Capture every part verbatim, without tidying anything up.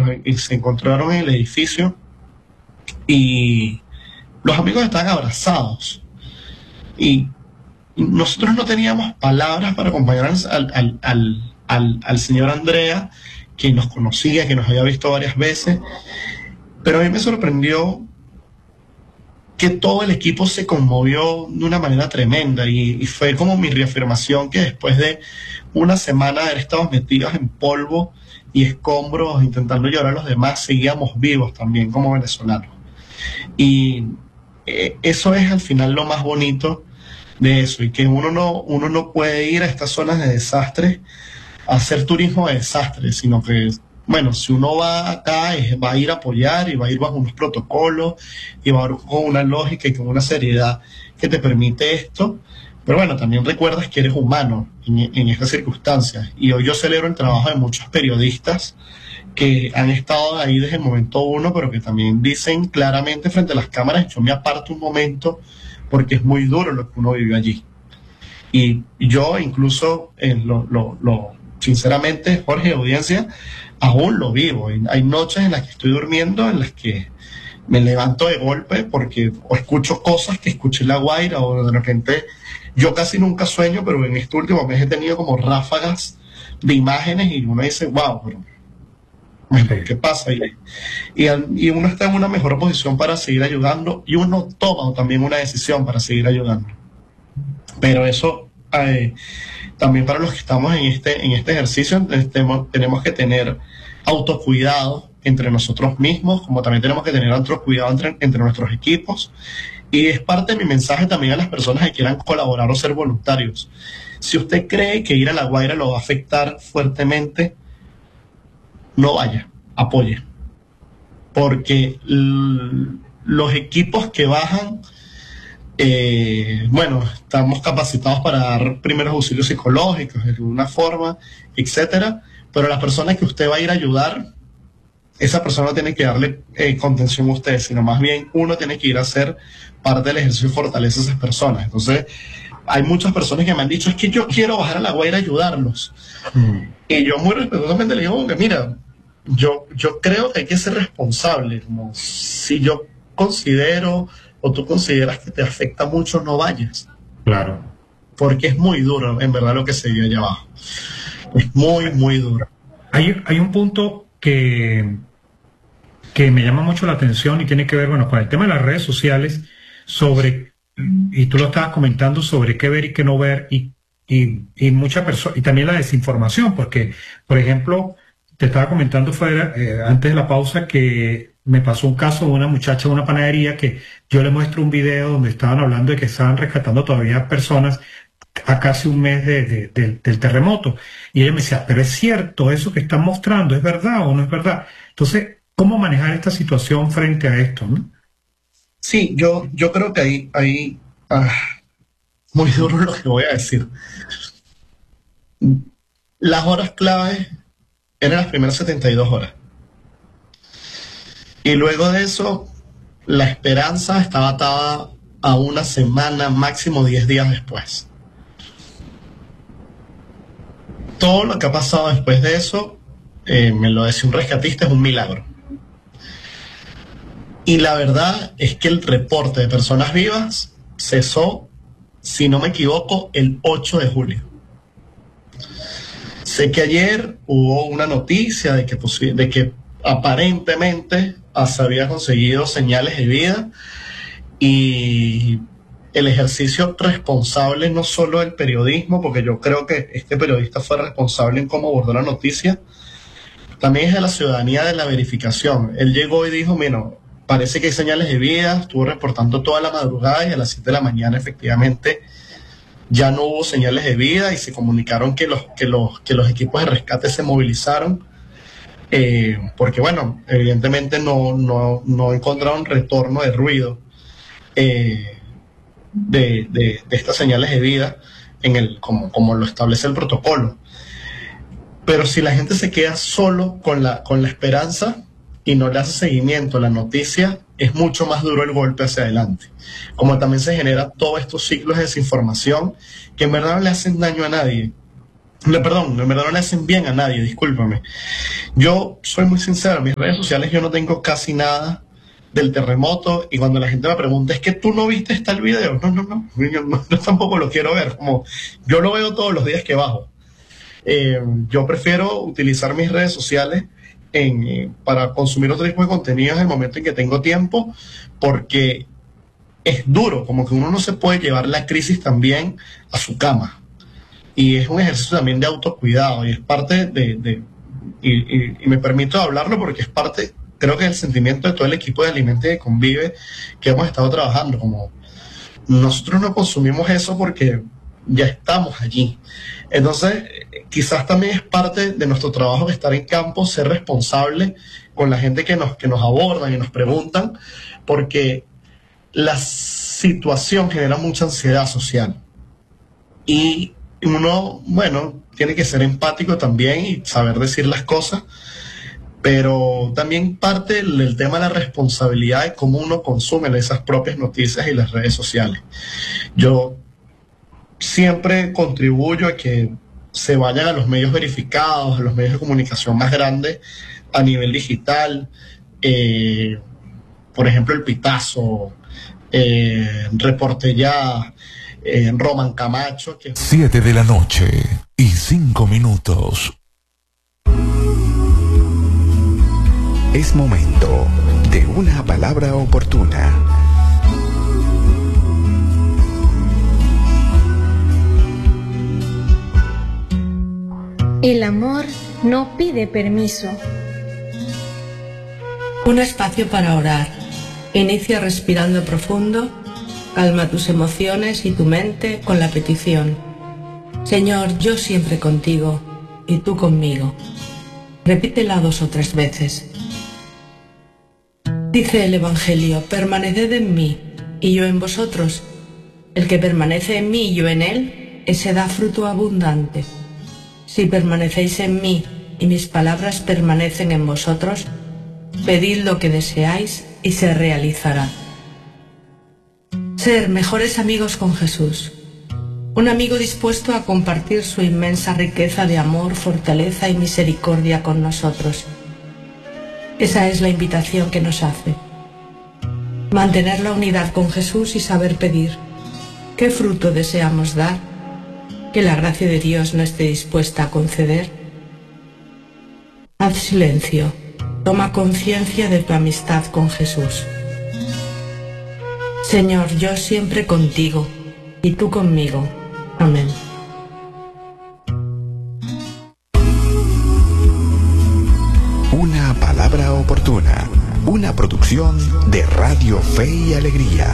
nos, y se encontraron en el edificio y los amigos estaban abrazados. Y nosotros no teníamos palabras para acompañar al, al, al, al, al señor Andrea, que nos conocía, que nos había visto varias veces, pero a mí me sorprendió que todo el equipo se conmovió de una manera tremenda y, y fue como mi reafirmación que después de una semana de haber estado metidos en polvo y escombros intentando llorar a los demás, seguíamos vivos también como venezolanos. Y eh, eso es al final lo más bonito de eso, y que uno no, uno no puede ir a estas zonas de desastre a hacer turismo de desastre, sino que, bueno, si uno va acá, es, va a ir a apoyar y va a ir bajo unos protocolos y va a ir con una lógica y con una seriedad que te permite esto. Pero bueno, también recuerdas que eres humano en, en estas circunstancias. Y hoy yo celebro el trabajo de muchos periodistas que han estado ahí desde el momento uno, pero que también dicen claramente frente a las cámaras: yo me aparto un momento porque es muy duro lo que uno vivió allí. Y yo incluso, eh, lo, lo, lo, sinceramente, Jorge, audiencia, aún lo vivo. Hay noches en las que estoy durmiendo, en las que me levanto de golpe porque o escucho cosas que escuché en La Guaira, o de repente, yo casi nunca sueño, pero en este último mes he tenido como ráfagas de imágenes y uno dice, wow, pero bueno, ¿qué pasa? Y, y, y uno está en una mejor posición para seguir ayudando, y uno toma también una decisión para seguir ayudando. Pero eso, eh, también para los que estamos en este, en este ejercicio, tenemos, tenemos que tener autocuidado entre nosotros mismos, como también tenemos que tener autocuidado entre, entre nuestros equipos. Y es parte de mi mensaje también a las personas que quieran colaborar o ser voluntarios. Si usted cree que ir a La Guaira lo va a afectar fuertemente, no vaya, apoye. Porque los equipos que bajan, eh, bueno, estamos capacitados para dar primeros auxilios psicológicos de alguna forma, etcétera. Pero las personas que usted va a ir a ayudar, esa persona no tiene que darle eh, contención a usted, sino más bien uno tiene que ir a hacer parte del ejercicio y fortalece a esas personas. Entonces, hay muchas personas que me han dicho, es que yo quiero bajar a La Guaira a ayudarlos. Mm. Y yo muy respetuosamente le digo, que mira, yo, yo creo que hay que ser responsable. Como si yo considero o tú consideras que te afecta mucho, no vayas. Claro. Porque es muy duro, en verdad, lo que se vio allá abajo. Es muy, muy duro. Hay, hay un punto que, que me llama mucho la atención y tiene que ver, bueno, con el tema de las redes sociales, sobre, y tú lo estabas comentando, sobre qué ver y qué no ver, y, y, y muchas personas, y también la desinformación, porque, por ejemplo, te estaba comentando fuera, eh, antes de la pausa, que me pasó un caso de una muchacha de una panadería que yo le muestro un video donde estaban hablando de que estaban rescatando todavía personas a casi un mes de, de, de, del terremoto. Y ella me decía, pero es cierto, eso que están mostrando, ¿es verdad o no es verdad? Entonces, ¿cómo manejar esta situación frente a esto, no? Sí, yo, yo creo que ahí, ahí ah, muy duro lo que voy a decir. Las horas claves eran las primeras setenta y dos horas. Y luego de eso, la esperanza estaba atada a una semana, máximo diez días después. Todo lo que ha pasado después de eso, eh, me lo decía un rescatista, es un milagro. Y la verdad es que el reporte de personas vivas cesó, si no me equivoco, el ocho de julio. Sé que ayer hubo una noticia de que, de que aparentemente se había conseguido señales de vida, y el ejercicio responsable no solo del periodismo, porque yo creo que este periodista fue responsable en cómo abordó la noticia, también es de la ciudadanía, de la verificación. Él llegó y dijo, mira, parece que hay señales de vida, estuvo reportando toda la madrugada y a las siete de la mañana efectivamente ya no hubo señales de vida y se comunicaron que los, que los, que los equipos de rescate se movilizaron, eh, porque bueno, evidentemente no, no, no encontraron retorno de ruido eh, de, de, de estas señales de vida en el, como, como lo establece el protocolo. Pero si la gente se queda solo con la, con la esperanza y no le hace seguimiento a la noticia, es mucho más duro el golpe hacia adelante. Como también se generan todos estos ciclos de desinformación que en verdad no le hacen daño a nadie. no, perdón, en verdad no le hacen bien a nadie, discúlpame. Yo soy muy sincero, en mis redes sociales yo no tengo casi nada del terremoto, y cuando la gente me pregunta, ¿es que tú no viste tal video? No, no, no, yo, no, yo tampoco lo quiero ver, como yo lo veo todos los días que bajo. Eh, yo prefiero utilizar mis redes sociales en, eh, para consumir otro tipo de contenido en el momento en que tengo tiempo, porque es duro, como que uno no se puede llevar la crisis también a su cama. Y es un ejercicio también de autocuidado, y es parte de... de y, y, y me permito hablarlo porque es parte, creo que el sentimiento de todo el equipo de Alimente que Convive, que hemos estado trabajando, como nosotros no consumimos eso porque ya estamos allí. Entonces, quizás también es parte de nuestro trabajo de estar en campo, ser responsable con la gente que nos, que nos abordan y nos preguntan, porque la situación genera mucha ansiedad social. Y uno, bueno, tiene que ser empático también y saber decir las cosas, pero también parte del tema de la responsabilidad de cómo uno consume esas propias noticias y las redes sociales. Yo siempre contribuyo a que se vayan a los medios verificados, a los medios de comunicación más grandes a nivel digital, eh, por ejemplo El Pitazo, eh, Reporte Ya, eh, Roman Camacho. Que... Siete de la noche y cinco minutos. Es momento de una palabra oportuna. El amor no pide permiso. Un espacio para orar. Inicia respirando profundo, calma tus emociones y tu mente con la petición: Señor, yo siempre contigo y tú conmigo. Repítela dos o tres veces. Dice el Evangelio: permaneced en mí y yo en vosotros. El que permanece en mí y yo en él, ese da fruto abundante. Si permanecéis en mí y mis palabras permanecen en vosotros, pedid lo que deseáis y se realizará. Ser mejores amigos con Jesús. Un amigo dispuesto a compartir su inmensa riqueza de amor, fortaleza y misericordia con nosotros. Esa es la invitación que nos hace. Mantener la unidad con Jesús y saber pedir. ¿Qué fruto deseamos dar? Que la gracia de Dios no esté dispuesta a conceder. Haz silencio. Toma conciencia de tu amistad con Jesús. Señor, yo siempre contigo y tú conmigo. Amén. Una palabra oportuna. Una producción de Radio Fe y Alegría.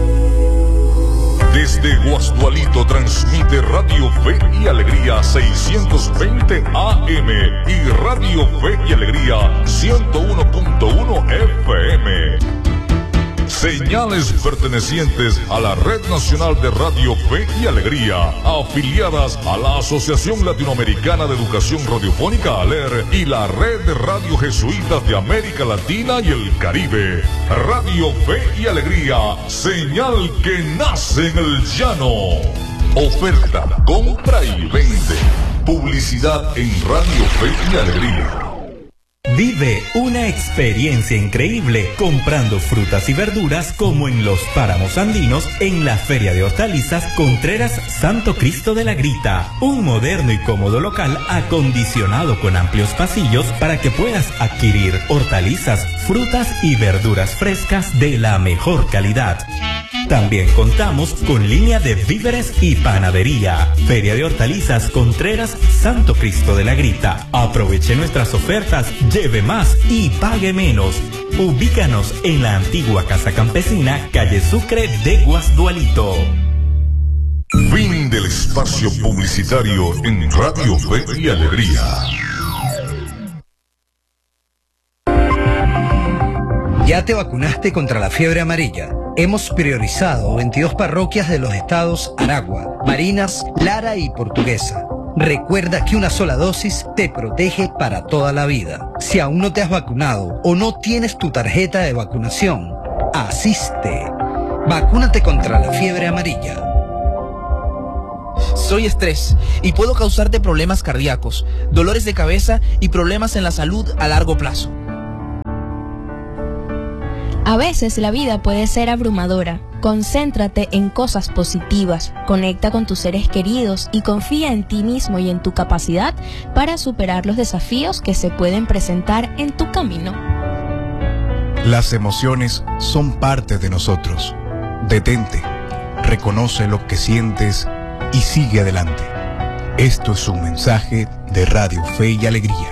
Desde Guasdualito transmite Radio Fe y Alegría seiscientos veinte A M y Radio Fe y Alegría ciento uno punto uno F M. Señales pertenecientes a la Red Nacional de Radio Fe y Alegría, afiliadas a la Asociación Latinoamericana de Educación Radiofónica ALER y la Red de Radio Jesuitas de América Latina y el Caribe. Radio Fe y Alegría, señal que nace en el llano. Oferta, compra y vende. Publicidad en Radio Fe y Alegría. Vive una experiencia increíble comprando frutas y verduras como en los páramos andinos en la Feria de Hortalizas Contreras Santo Cristo de la Grita. Un moderno y cómodo local acondicionado con amplios pasillos para que puedas adquirir hortalizas, frutas y verduras frescas de la mejor calidad. También contamos con línea de víveres y panadería. Feria de Hortalizas Contreras Santo Cristo de la Grita. Aproveche nuestras ofertas, lleve más y pague menos. Ubícanos en la antigua Casa Campesina, calle Sucre de Guasdualito. Fin del espacio publicitario en Radio Fe y Alegría. ¿Ya te vacunaste contra la fiebre amarilla? Hemos priorizado veintidós parroquias de los estados Aragua, Barinas, Lara y Portuguesa. Recuerda que una sola dosis te protege para toda la vida. Si aún no te has vacunado o no tienes tu tarjeta de vacunación, asiste. Vacúnate contra la fiebre amarilla. Soy estrés y puedo causarte problemas cardíacos, dolores de cabeza y problemas en la salud a largo plazo. A veces la vida puede ser abrumadora. Concéntrate en cosas positivas, conecta con tus seres queridos y confía en ti mismo y en tu capacidad para superar los desafíos que se pueden presentar en tu camino. Las emociones son parte de nosotros. Detente, reconoce lo que sientes y sigue adelante. Esto es un mensaje de Radio Fe y Alegría.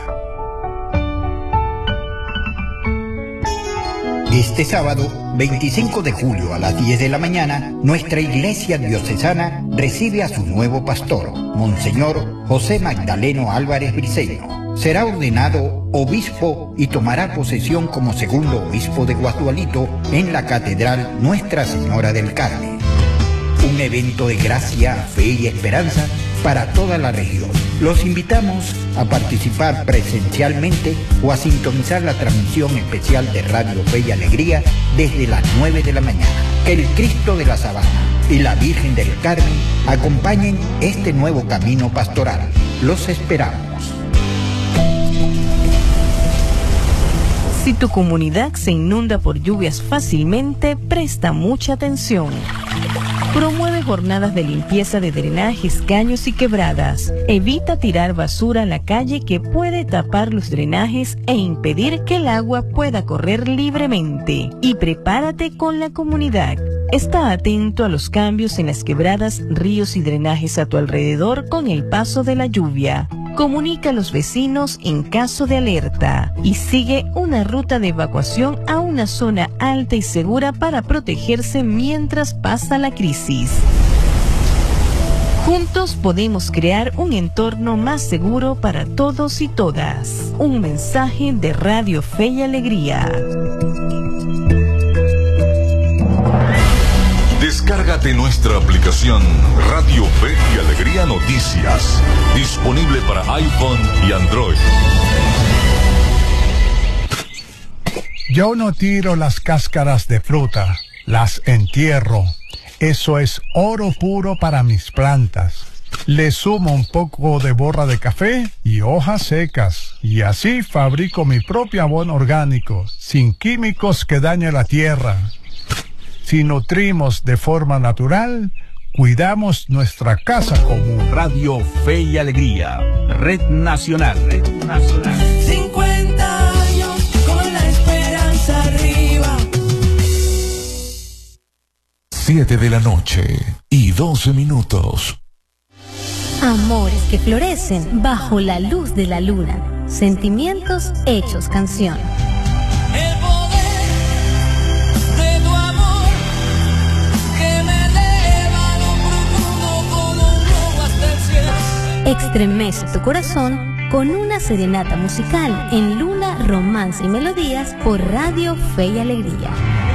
Este sábado, veinticinco de julio a las diez de la mañana, nuestra iglesia diocesana recibe a su nuevo pastor, Monseñor José Magdaleno Álvarez Briceño. Será ordenado obispo y tomará posesión como segundo obispo de Guasdualito en la Catedral Nuestra Señora del Carmen. Un evento de gracia, fe y esperanza para toda la región. Los invitamos a participar presencialmente o a sintonizar la transmisión especial de Radio Fe y Alegría desde las nueve de la mañana. Que el Cristo de la Sabana y la Virgen del Carmen acompañen este nuevo camino pastoral. Los esperamos. Si tu comunidad se inunda por lluvias fácilmente, presta mucha atención. Promueve jornadas de limpieza de drenajes, caños y quebradas. Evita tirar basura a la calle que puede tapar los drenajes e impedir que el agua pueda correr libremente. Y prepárate con la comunidad. Está atento a los cambios en las quebradas, ríos y drenajes a tu alrededor con el paso de la lluvia. Comunica a los vecinos en caso de alerta y sigue una ruta de evacuación a una zona alta y segura para protegerse mientras pasa la crisis. Juntos podemos crear un entorno más seguro para todos y todas. Un mensaje de Radio Fe y Alegría. Descárgate nuestra aplicación Radio Fe y Alegría Noticias, disponible para iPhone y Android. Yo no tiro las cáscaras de fruta, las entierro. Eso es oro puro para mis plantas. Le sumo un poco de borra de café y hojas secas, y así fabrico mi propio abono orgánico, sin químicos que dañen la tierra. Si nutrimos de forma natural, cuidamos nuestra casa común. Radio Fe y Alegría, Red Nacional. Red Nacional. cincuenta años con la esperanza arriba. Siete de la noche y doce minutos. Amores que florecen bajo la luz de la luna. Sentimientos hechos canción. Extremece tu corazón con una serenata musical en Luna, Romance y Melodías por Radio Fe y Alegría.